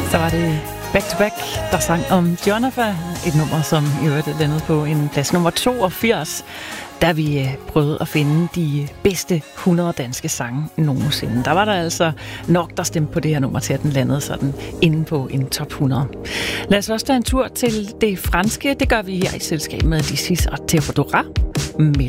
Så var det Back to Back, der sang om Jonathan, et nummer, som i øvrigt er landet på en plads nummer 82, da vi prøvede at finde de bedste 100 danske sange nogensinde. Der var der altså nok, der stemte på det her nummer til, at den landede sådan inde på en top 100. Lad os også tage en tur til det franske. Det gør vi her i selskab med Disis og Théodora med